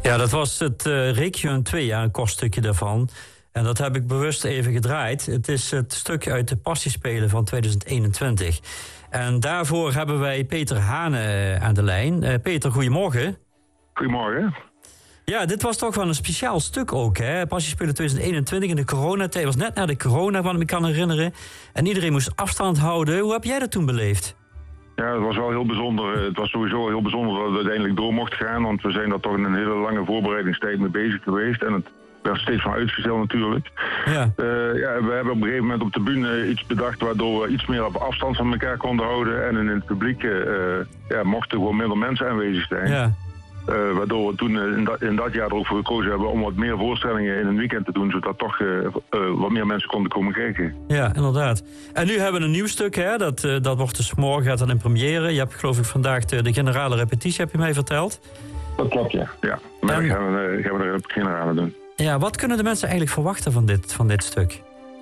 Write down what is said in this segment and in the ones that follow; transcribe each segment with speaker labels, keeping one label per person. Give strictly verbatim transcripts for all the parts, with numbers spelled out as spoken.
Speaker 1: Ja, dat was het uh, Requiem twee, ja, een kort stukje daarvan. En dat heb ik bewust even gedraaid. Het is het stuk uit de Passiespelen van tweeduizend eenentwintig. En daarvoor hebben wij Peter Hane aan de lijn. Uh, Peter, goedemorgen.
Speaker 2: Goedemorgen.
Speaker 1: Ja, dit was toch wel een speciaal stuk ook, hè? Passiespelen tweeduizend eenentwintig in de coronatijd. Het was net na de corona, wat ik me kan herinneren. En iedereen moest afstand houden. Hoe heb jij dat toen beleefd?
Speaker 2: Ja, het was wel heel bijzonder. Het was sowieso heel bijzonder dat we uiteindelijk door mochten gaan. Want we zijn daar toch in een hele lange voorbereidingstijd mee bezig geweest. En het werd steeds van uitgesteld natuurlijk.
Speaker 1: Ja.
Speaker 2: Uh, ja, we hebben op een gegeven moment op de bühne iets bedacht waardoor we iets meer op afstand van elkaar konden houden. En in het publiek uh, ja, mochten gewoon minder mensen aanwezig zijn.
Speaker 1: Ja.
Speaker 2: Uh, waardoor we toen uh, in, dat, in dat jaar er ook voor gekozen hebben om wat meer voorstellingen in een weekend te doen, zodat toch uh, uh, wat meer mensen konden komen kijken.
Speaker 1: Ja, inderdaad. En nu hebben we een nieuw stuk, hè? Dat, uh, dat wordt dus morgen, gaat dan in première. Je hebt geloof ik vandaag de, de generale repetitie, heb je mij verteld?
Speaker 2: Dat klopt, ja. Ja, maar en... gaan, we, uh, gaan we er op generale doen.
Speaker 1: Ja, wat kunnen de mensen eigenlijk verwachten van dit, van dit stuk?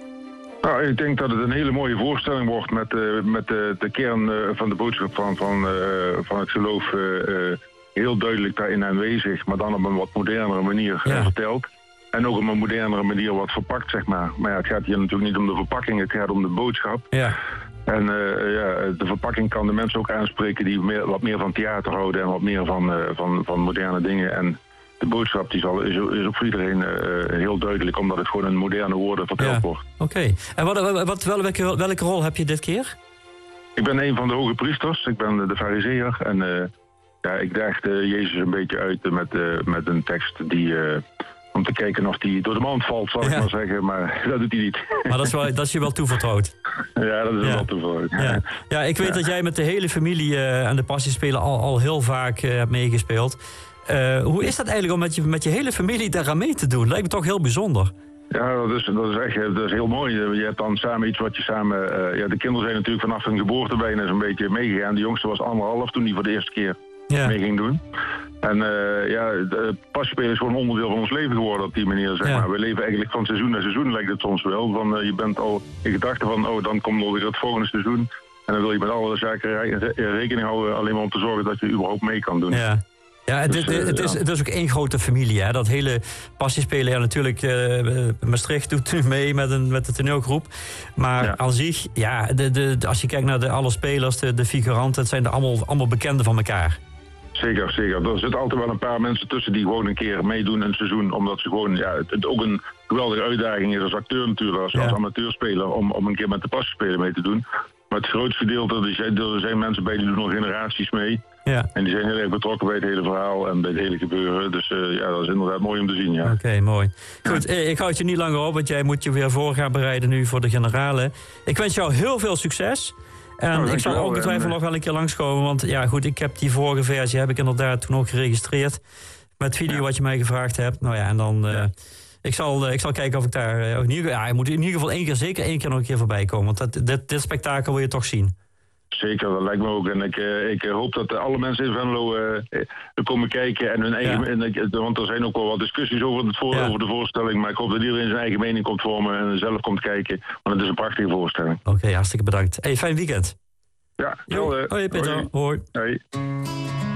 Speaker 2: Nou, ik denk dat het een hele mooie voorstelling wordt met, uh, met uh, de kern uh, van de boodschap van, van, uh, van het geloof uh, uh, heel duidelijk daarin aanwezig, maar dan op een wat modernere manier ja. verteld. En ook op een modernere manier wat verpakt, zeg maar. Maar ja, het gaat hier natuurlijk niet om de verpakking, het gaat om de boodschap.
Speaker 1: Ja.
Speaker 2: En uh, ja, de verpakking kan de mensen ook aanspreken die meer, wat meer van theater houden en wat meer van, uh, van, van moderne dingen. En de boodschap die zal, is, is ook voor iedereen uh, heel duidelijk, omdat het gewoon in moderne woorden verteld
Speaker 1: ja.
Speaker 2: wordt.
Speaker 1: Oké. Okay. En wat, wat, wel, welke, welke rol heb je dit keer?
Speaker 2: Ik ben een van de hoge priesters, ik ben de farizeeër en uh, ja, ik daag uh, Jezus een beetje uit uh, met, uh, met een tekst die... Uh, om te kijken of die door de mand valt, zal ja. ik maar zeggen. Maar dat doet hij niet.
Speaker 1: Maar dat is, wel, dat is je wel toevertrouwd?
Speaker 2: Ja, dat is
Speaker 1: ja.
Speaker 2: wel toevertrouwd.
Speaker 1: Ja. ja, ik weet ja. dat jij met de hele familie uh, aan de Passiespelen al, al heel vaak uh, hebt meegespeeld. Uh, hoe is dat eigenlijk om met je, met je hele familie daaraan mee te doen? Lijkt me toch heel bijzonder.
Speaker 2: Ja, dat is, dat is echt dat is heel mooi. Je hebt dan samen iets wat je samen... Uh, ja, de kinderen zijn natuurlijk vanaf hun geboorte bijna zo'n beetje meegegaan. De jongste was anderhalf toen hij voor de eerste keer ja. mee ging doen. En uh, ja, de Passiespelen is gewoon een onderdeel van ons leven geworden op die manier, zeg ja. maar. We leven eigenlijk van seizoen naar seizoen, lijkt het soms wel. Van, uh, je bent al in gedachten van, oh, dan komt er weer het volgende seizoen. En dan wil je met alle zaken re- rekening houden, alleen maar om te zorgen dat je überhaupt mee kan doen.
Speaker 1: Ja. Ja, het, dus, het, het, is, het is ook één grote familie, hè? Dat hele Passiespelen. Ja, natuurlijk, uh, Maastricht doet nu mee met, een, met de toneelgroep. Maar ja. aan zich, ja, de, de, de, als je kijkt naar de, alle spelers, de, de figuranten, het zijn er allemaal, allemaal bekenden van elkaar.
Speaker 2: Zeker, zeker. Er zitten altijd wel een paar mensen tussen die gewoon een keer meedoen in een seizoen. Omdat ze gewoon, ja, het, het ook een geweldige uitdaging is als acteur natuurlijk, als, ja. als amateurspeler, om, om een keer met de Passiespelen mee te doen. Maar het grootste gedeelte, er zijn, er zijn mensen bij die doen nog generaties mee. Ja. En die zijn heel erg betrokken bij het hele verhaal en bij het hele gebeuren. Dus uh, ja, dat is inderdaad mooi om te zien, ja.
Speaker 1: Oké, okay, mooi. Goed, ja. ik houd je niet langer op, want jij moet je weer voor gaan bereiden nu voor de generale. Ik wens jou heel veel succes. En nou, ik zal ongetwijfeld nog wel een keer langskomen, want ja goed, ik heb die vorige versie heb ik inderdaad toen ook geregistreerd. Met video ja. wat je mij gevraagd hebt. Nou ja, en dan... Ja. Uh, Ik zal, ik zal kijken of ik daar... Uh, in ieder, ja, je moet in ieder geval één keer, zeker één keer nog een keer voorbij komen. Want dat, dit, dit spektakel wil je toch zien.
Speaker 2: Zeker, dat lijkt me ook. En ik, uh, ik hoop dat alle mensen in Venlo uh, komen kijken. En hun eigen, ja. en, want er zijn ook wel wat discussies over, het voor, ja. over de voorstelling. Maar ik hoop dat iedereen zijn eigen mening komt vormen en zelf komt kijken. Want het is een prachtige voorstelling.
Speaker 1: Oké, okay, hartstikke bedankt. Hey, fijn weekend.
Speaker 2: Ja,
Speaker 1: jo. Hoi Peter. Hoi.
Speaker 2: Hoi.